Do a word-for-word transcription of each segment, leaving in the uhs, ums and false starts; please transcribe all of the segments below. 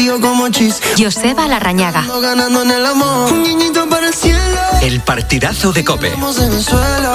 frío como chis. Joseba Larrañaga. Ganando en el amor. Un guiñito para el cielo. El partidazo de COPE. Estamos en el suelo.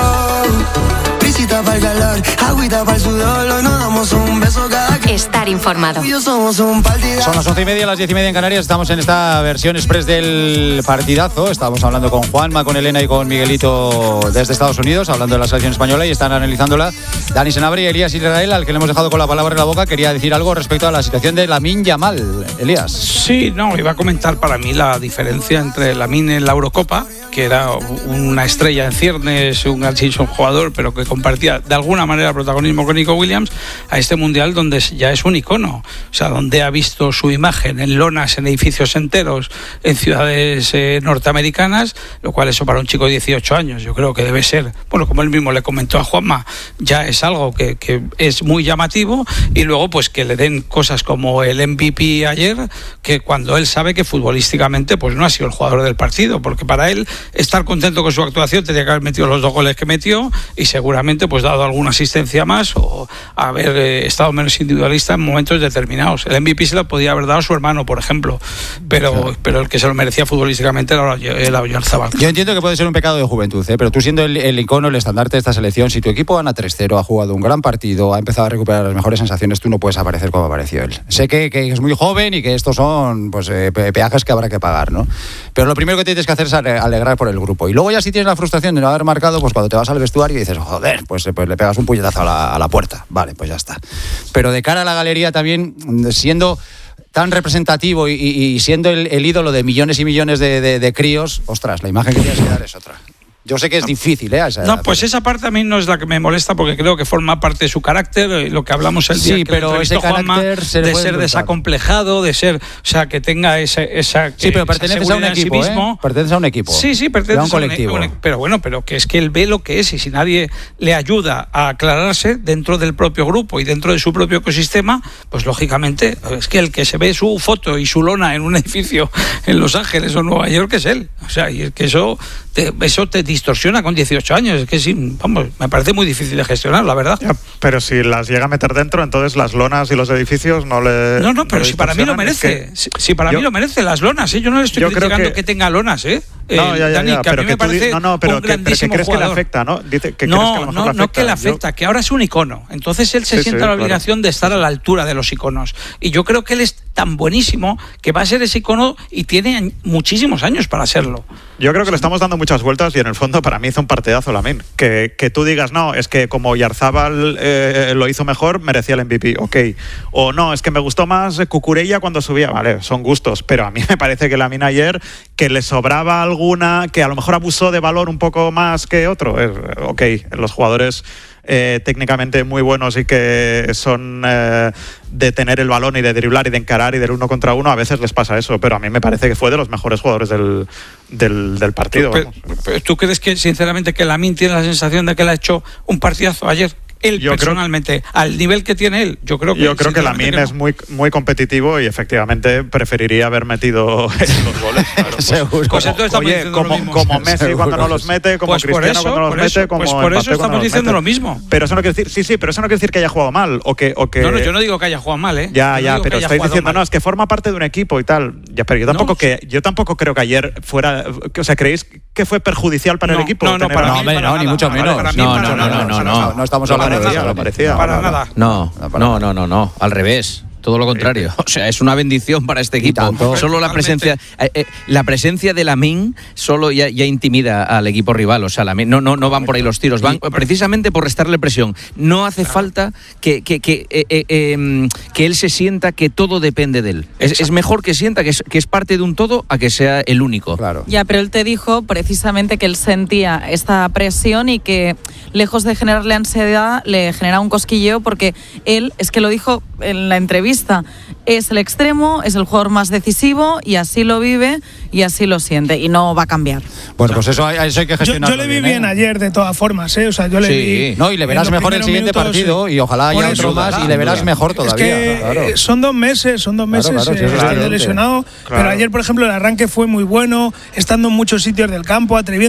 Brisita para el calor, agüita para el sudor. Hoy nos damos un beso cada que... Estar informado. Tú y yo somos un partidazo. Son las once y media, las diez y media en Canarias. Estamos en esta versión express del partidazo. Estamos hablando con Juanma, con Elena y con Miguelito desde Estados Unidos, hablando de la selección española, y están analizándola Dani Senabre y Elías Israel, al que le hemos dejado con la palabra en la boca. Quería decir algo respecto a la situación de Lamine Yamal. Elías. Sí, no, iba a comentar para mí la diferencia entre Lamine en la Eurocopa, que era una estrella en ciernes, un altísimo jugador, pero que compartía de alguna manera protagonismo con Nico Williams, a este mundial donde ya es un icono, o sea, donde ha visto su imagen en lonas, en edificios enteros, en ciudades eh, norteamericanas, lo cual eso para un chico de dieciocho años, yo creo que debe ser, bueno, como él mismo le comentó a Juanma, ya es algo que, que es muy llamativo, y luego pues que le den cosas como el M V P ayer, que cuando él sabe que futbolísticamente pues no ha sido el jugador del partido, porque para él estar contento con su actuación tenía que haber metido los dos goles que metió y seguramente pues dado alguna asistencia más o haber eh, estado menos individualista en momentos determinados. El M V P se lo podía haber dado a su hermano, por ejemplo, pero, claro. pero el que se lo merecía futbolísticamente era el Oyarzabal. Yo entiendo que puede ser un pecado de juventud, ¿eh? Pero tú siendo el, el icono, el estandarte de esta selección, si tu equipo gana tres cero, ha jugado un gran partido, ha empezado a recuperar las mejores sensaciones, tú no puedes aparecer como apareció él. Sé que, que es muy joven y que estos son pues eh, peajes que habrá que pagar, ¿no? Pero lo primero que tienes que hacer es alegrar por el grupo. Y luego ya si tienes la frustración de no haber marcado, pues cuando te vas al vestuario y dices, joder, pues, pues le pegas un puñetazo a la, a la puerta. Vale, pues ya está. Pero de cara a la galería también, siendo tan representativo y, y siendo el, el ídolo de millones y millones de, de, de críos, ostras, la imagen que tienes que dar es otra. Yo sé que es no, difícil, ¿eh? Esa no, pues esa parte a mí no es la que me molesta porque creo que forma parte de su carácter, lo que hablamos el día sí, que pero ese Juanma, se de ser desacomplejado, de ser, o sea, que tenga ese, esa que, sí, pero pertenece a un equipo, sí ¿eh? Pertenece a un equipo. Sí, sí, pertenece a un colectivo. A un, pero bueno, pero que es que él ve lo que es y si nadie le ayuda a aclararse dentro del propio grupo y dentro de su propio ecosistema, pues lógicamente es que el que se ve su foto y su lona en un edificio en Los Ángeles o Nueva York es él. O sea, y es que eso te, eso te distorsiona con dieciocho años, es que sí, vamos, me parece muy difícil de gestionar, la verdad. Ya, pero si las llega a meter dentro, entonces las lonas y los edificios no le... No, no, pero no si para mí lo merece, es que si, si para yo, mí lo merece, las lonas, ¿eh? Yo no le estoy criticando que... que tenga lonas, ¿eh? No, ya, ya, Dani, ya, que a pero mí que me parece tú, no, no, pero un que, pero que crees jugador. que le afecta, ¿no? Dice que no, crees que a lo mejor no, le afecta. no que le afecta, yo... que ahora es un icono. Entonces él se sí, siente sí, la obligación claro. de estar a la altura de los iconos. Y yo creo que él es tan buenísimo que va a ser ese icono y tiene muchísimos años para serlo. Yo creo que le estamos dando muchas vueltas y en el fondo para mí hizo un partidazo Lamine. Que, que tú digas, no, es que como Oyarzabal eh, lo hizo mejor, merecía el M V P, ok. O no, es que me gustó más Cucurella cuando subía, vale, son gustos, pero a mí me parece que Lamine ayer, que le sobraba alguna, que a lo mejor abusó de valor un poco más que otro, eh, ok, los jugadores... Eh, técnicamente muy buenos y que son eh, de tener el balón y de driblar y de encarar y del uno contra uno, a veces les pasa eso, pero a mí me parece que fue de los mejores jugadores del, del, del partido. ¿Tú, pero, ¿Tú crees que sinceramente que Lamine tiene la sensación de que le ha hecho un partidazo ayer? Él yo personalmente, creo, al nivel que tiene él, yo creo que yo creo que Lamine que no. es muy muy competitivo y efectivamente preferiría haber metido los goles. Claro, pues, Seguro. Pues entonces oye, como, como Messi Seguro, cuando no los mete, como pues Cristiano eso, cuando no los eso, mete, como pues por eso estamos diciendo mete. lo mismo. Pero eso no quiere decir, sí, sí, pero eso no quiere decir que haya jugado mal o que, o que... No, no, yo no digo que haya jugado mal, ¿eh? Ya, yo ya, no pero estáis diciendo, mal. no, es que forma parte de un equipo y tal. Ya, pero yo tampoco no, que yo tampoco creo que ayer fuera, o sea, ¿creéis que fue perjudicial para no, el equipo? No, no, para no, mí, no, ni mucho menos. No, no, no, no, no. No estamos hablando de eso. Parecía. Para nada. No, no, no, no, no, al revés. Todo lo contrario, o sea, es una bendición para este equipo. Solo la presencia, eh, eh, la presencia de Lamine solo ya, ya intimida al equipo rival. O sea, Lamine, no, no, no van por ahí los tiros, van precisamente por restarle presión. No hace falta que que que, eh, eh, eh, que él se sienta que todo depende de él. Es, es mejor que sienta que es, que es parte de un todo a que sea el único. Claro. Ya, pero él te dijo precisamente que él sentía esta presión y que lejos de generarle ansiedad le generaba un cosquilleo porque él, es que lo dijo en la entrevista, es el extremo, es el jugador más decisivo y así lo vive y así lo siente y no va a cambiar. Bueno, pues eso hay, eso hay que gestionarlo. Yo, yo le vi bien, bien ¿eh? ayer de todas formas, ¿eh? O sea, yo le sí, vi. No, y le verás mejor el siguiente minutos, partido y ojalá haya otro más y le verás mejor todavía. Es que claro. son dos meses, son dos meses claro, claro, eh, claro, lesionado, claro. pero ayer, por ejemplo, el arranque fue muy bueno, estando en muchos sitios del campo, atreviendo